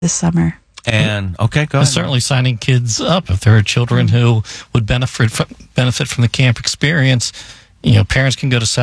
this summer. And okay, go ahead. Certainly signing kids up if there are children who would benefit from the camp experience. Parents can go to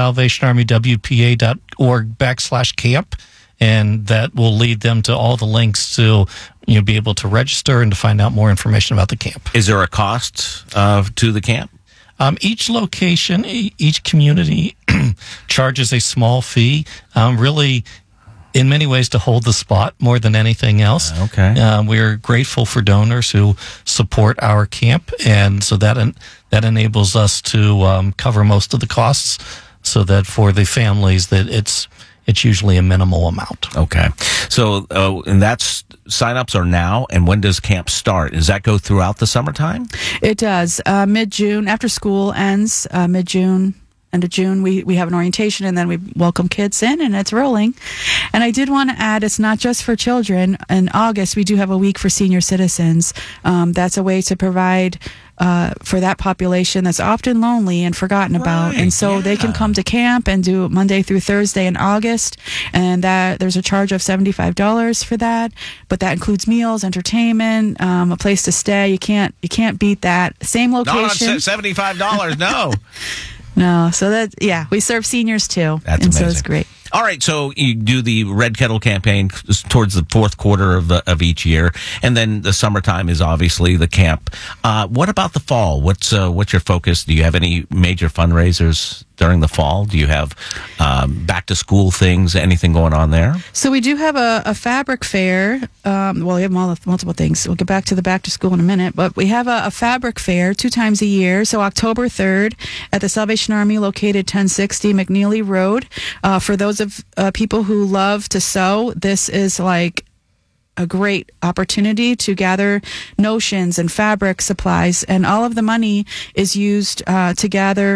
salvationarmywpa.org/camp, and that will lead them to all the links to be able to register and to find out more information about the camp. Is there a cost to the camp? Each location, each community charges a small fee. Really, in many ways, to hold the spot more than anything else. Okay. We're grateful for donors who support our camp, and so that enables us to cover most of the costs, so that for the families that it's usually a minimal amount. Okay. So, and that's signups are now, and when does camp start? Does that go throughout the summertime? It does. Mid-June, after school ends, mid-June. End of June, we have an orientation, and then we welcome kids in, and it's rolling. And I did want to add, it's not just for children. In August, we do have a week for senior citizens. That's a way to provide for that population that's often lonely and forgotten about. And so they can come to camp and do Monday through Thursday in August, and that there's a charge of $75 for that. But that includes meals, entertainment, a place to stay. You can't beat that. Same location. No, $75. No. No, so we serve seniors too. That's and amazing. So it's great. All right, so you do the Red Kettle campaign towards the fourth quarter of each year, and then the summertime is obviously the camp. What about the fall? What's your focus? Do you have any major fundraisers during the fall? Do you have back to school things? Anything going on there? So we do have a fabric fair. We have multiple things. We'll get back to the back to school in a minute, but we have a fabric fair 2 times a year. So October 3rd at the Salvation Army, located 1060 McNeely Road. For those of people who love to sew, this is like a great opportunity to gather notions and fabric supplies, and all of the money is used to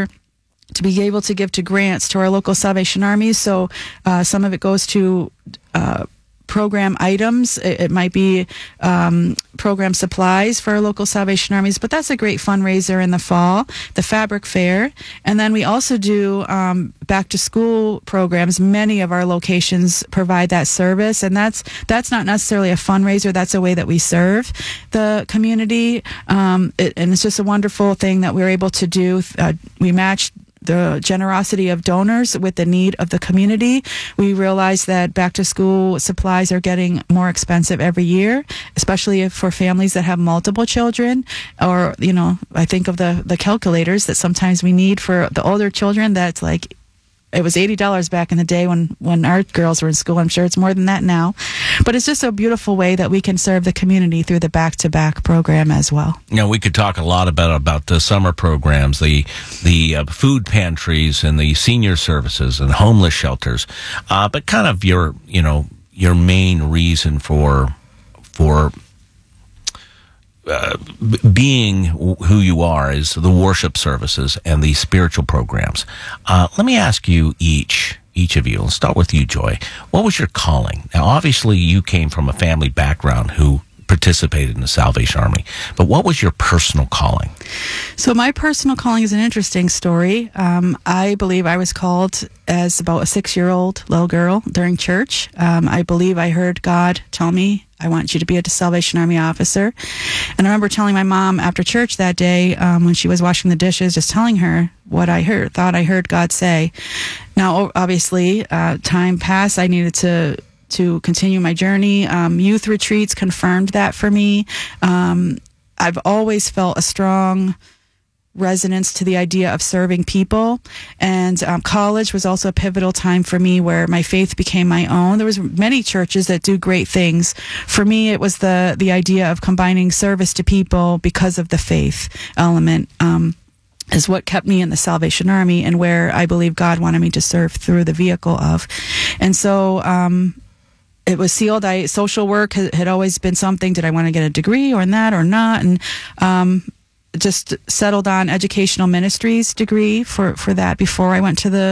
be able to give to grants to our local Salvation Armies. So some of it goes to program items. It might be program supplies for our local Salvation Armies, but that's a great fundraiser in the fall, the fabric fair. And then we also do back to school programs. Many of our locations provide that service, and that's not necessarily a fundraiser. That's a way that we serve the community, and it's just a wonderful thing that we're able to do. We match the generosity of donors with the need of the community. We realize that back to school supplies are getting more expensive every year, especially for families that have multiple children, or, I think of the calculators that sometimes we need for the older children. That's like, it was $80 back in the day when our girls were in school. I'm sure it's more than that now. But it's just a beautiful way that we can serve the community through the back-to-back program as well. We could talk a lot about the summer programs, the food pantries and the senior services and homeless shelters. But kind of your main reason for being who you are is the worship services and the spiritual programs. Let me ask you each of you. Let's start with you, Joy. What was your calling? Now, obviously, you came from a family background who participated in the Salvation Army, but what was your personal calling? So my personal calling is an interesting story. I believe I was called as about a 6-year-old little girl during church. I believe I heard God tell me, I want you to be a Salvation Army officer. And I remember telling my mom after church that day, when she was washing the dishes, just telling her what I thought I heard God say. Now, obviously, time passed. I needed to continue my journey. Youth retreats confirmed that for me. I've always felt a strong resonance to the idea of serving people, and college was also a pivotal time for me where my faith became my own. There was many churches that do great things. For me, it was the idea of combining service to people because of the faith element. Is what kept me in the Salvation Army, and where I believe God wanted me to serve through the vehicle of. And so it was sealed. Social work had always been something. Did I want to get a degree or in that or not? And just settled on educational ministries degree for that before I went to the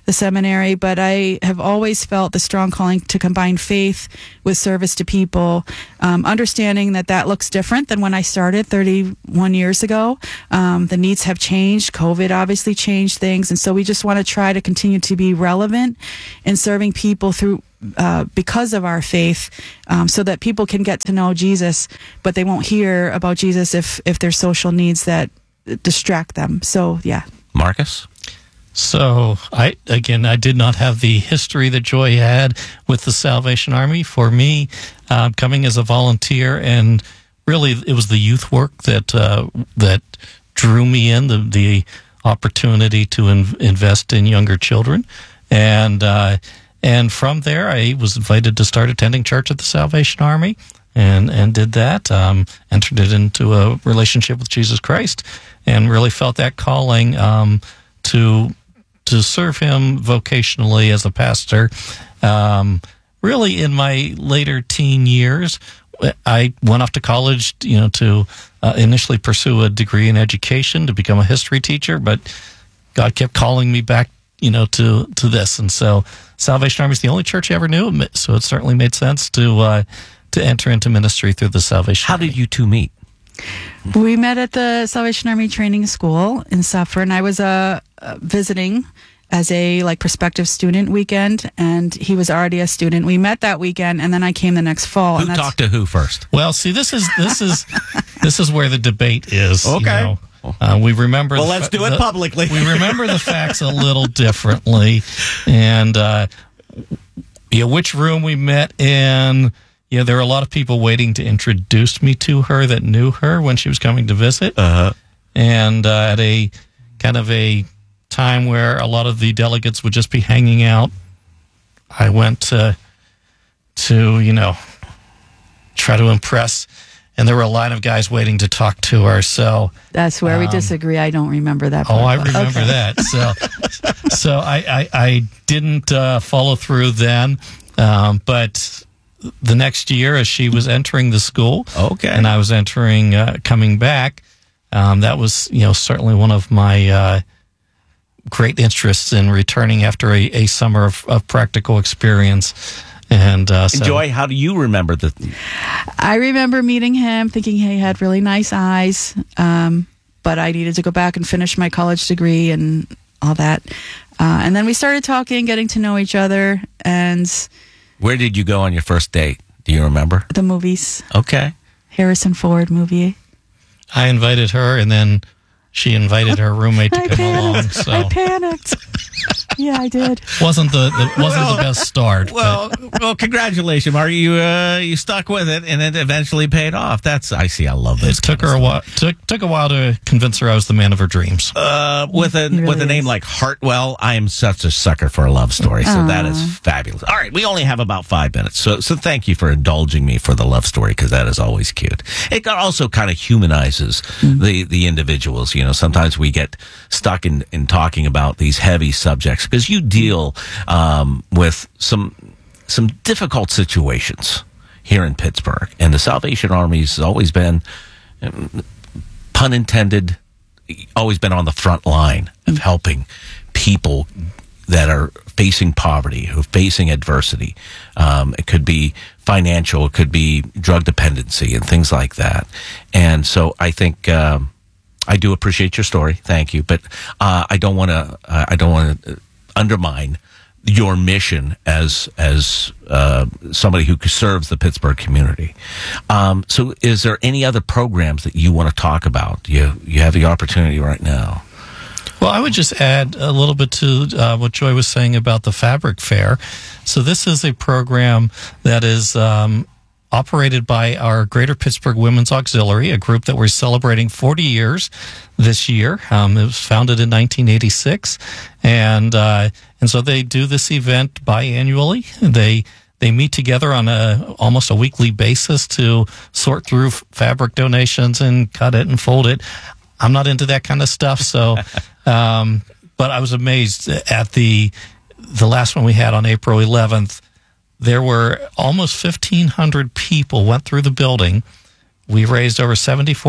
the seminary, but I have always felt the strong calling to combine faith with service to people, understanding that looks different than when I started 31 years ago. The needs have changed. COVID obviously changed things. And so we just want to try to continue to be relevant in serving people through because of our faith, so that people can get to know Jesus, but they won't hear about Jesus if there's social needs that distract them. So, yeah. Marcus? So, I did not have the history that Joy had with the Salvation Army. For me, coming as a volunteer, and really it was the youth work that drew me in, the opportunity to invest in younger children. And from there, I was invited to start attending church at the Salvation Army, and did that. Entered it into a relationship with Jesus Christ, and really felt that calling to serve Him vocationally as a pastor. Really, in my later teen years, I went off to college, to initially pursue a degree in education to become a history teacher, but God kept calling me back, to this, and so Salvation Army is the only church I ever knew, so it certainly made sense to enter into ministry through the Salvation Army. How did you two meet? We met at the Salvation Army Training School in Suffern. I was visiting as a prospective student weekend, and he was already a student. We met that weekend, and then I came the next fall. Who talked to who first? Well, see, this is where the debate is. Okay. We remember. Well, let's do it publicly. We remember the facts a little differently, and which room we met in. There were a lot of people waiting to introduce me to her that knew her when she was coming to visit, and at a kind of a time where a lot of the delegates would just be hanging out, I went to try to impress. And there were a line of guys waiting to talk to her. So that's where we disagree. I don't remember that part. Oh, I remember that. So I didn't follow through then. But the next year, as she was entering the school, and I was coming back, that was certainly one of my great interests in returning after a summer of practical experience. And Joy, how do you remember I remember meeting him, thinking he had really nice eyes, but I needed to go back and finish my college degree and all that. And then we started talking, getting to know each other. And where did you go on your first date? Do you remember? The movies. Okay. Harrison Ford movie. I invited her, and then she invited her roommate to come along. So I panicked. Yeah, I did. Wasn't the best start. Well, congratulations, Mark. You stuck with it, and it eventually paid off. I love this. It took her a while. Took a while to convince her I was the man of her dreams. With a name like Hartwell, I am such a sucker for a love story. So that is fabulous. All right, we only have about 5 minutes, so thank you for indulging me for the love story, because that is always cute. It also kind of humanizes the individuals. Sometimes we get stuck in talking about these heavy subjects, because you deal with some difficult situations here in Pittsburgh, and the Salvation Army has always been, pun intended, always been on the front line of helping people that are facing poverty, who are facing adversity. It could be financial, it could be drug dependency, and things like that. And so I think I do appreciate your story. Thank you, but I don't want to undermine your mission as somebody who serves the Pittsburgh community. So is there any other programs that you want to talk about? You have the opportunity right now. Well, I would just add a little bit to what Joy was saying about the Fabric Fair. So this is a program that is operated by our Greater Pittsburgh Women's Auxiliary, a group that we're celebrating 40 years this year. It was founded in 1986, and so they do this event biannually. They meet together on almost a weekly basis to sort through fabric donations and cut it and fold it. I'm not into that kind of stuff, so but I was amazed at the last one we had on April 11th. There were almost 1,500 people went through the building. We raised over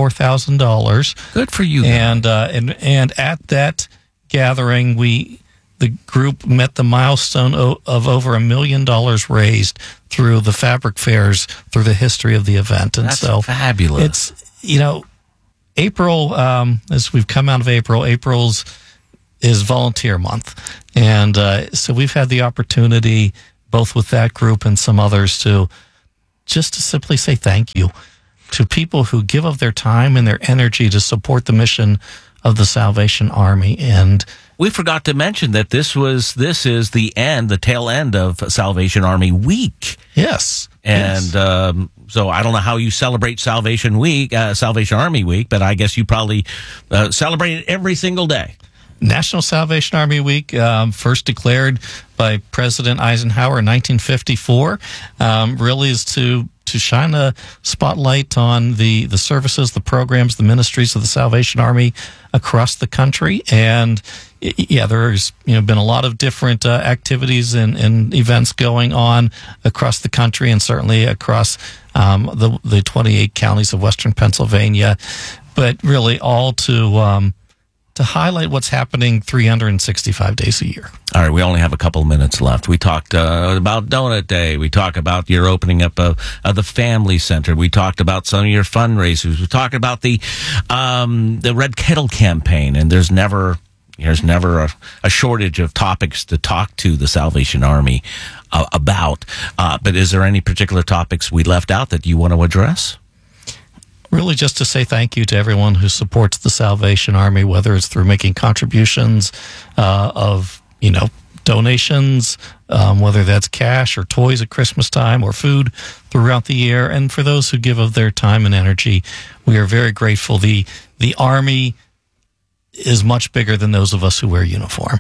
$74,000. Good for you. And at that gathering, we the group met the milestone of over $1 million raised through the fabric fairs through the history of the event. And That's so fabulous. it's, April, as we've come out of April's is volunteer month. And so we've had the opportunity, both with that group and some others, to simply say thank you to people who give of their time and their energy to support the mission of the Salvation Army. And we forgot to mention that this is the tail end of Salvation Army Week. yes. And so I don't know how you celebrate Salvation Army Week, but I guess you probably celebrate it every single day. National Salvation Army Week, first declared by President Eisenhower in 1954, really is to shine a spotlight on the services, the programs, the ministries of the Salvation Army across the country. And there's been a lot of different activities and events going on across the country, and certainly across the 28 counties of Western Pennsylvania, but really all to highlight what's happening 365 days a year. All right, we only have a couple of minutes left. We talked about Donut Day. We talked about your opening up of the Family Center. We talked about some of your fundraisers. We talked about the Red Kettle campaign, and there's never a shortage of topics to talk to the Salvation Army about. But is there any particular topics we left out that you want to address? Really just to say thank you to everyone who supports the Salvation Army, whether it's through making contributions of donations, whether that's cash or toys at Christmas time or food throughout the year. And for those who give of their time and energy, we are very grateful. The Army is much bigger than those of us who wear uniform.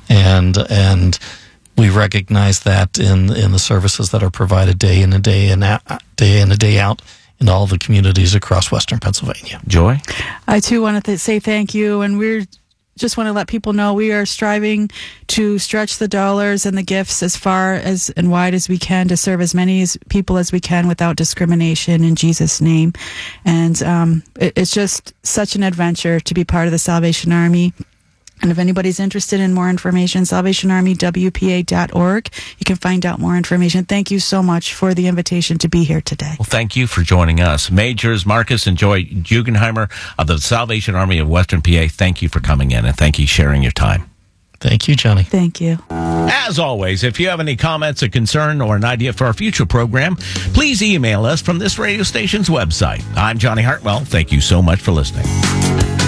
And we recognize that in the services that are provided day in and day out in all the communities across Western Pennsylvania. Joy? I too want to say thank you, and we're just want to let people know we are striving to stretch the dollars and the gifts as far as and wide as we can to serve as many people as we can without discrimination in Jesus' name. And it's just such an adventure to be part of the Salvation Army. And if anybody's interested in more information, salvationarmywpa.org. You can find out more information. Thank you so much for the invitation to be here today. Well, thank you for joining us. Majors Marcus and Joy Jugenheimer of the Salvation Army of Western PA, thank you for coming in, and thank you for sharing your time. Thank you, Johnny. Thank you. As always, if you have any comments, a concern, or an idea for our future program, please email us from this radio station's website. I'm Johnny Hartwell. Thank you so much for listening.